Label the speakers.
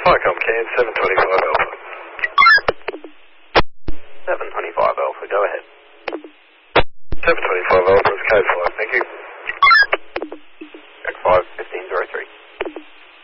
Speaker 1: Flycom Can 725 Alpha.
Speaker 2: 725 Alpha, go ahead.
Speaker 1: 725 Alpha is code 5.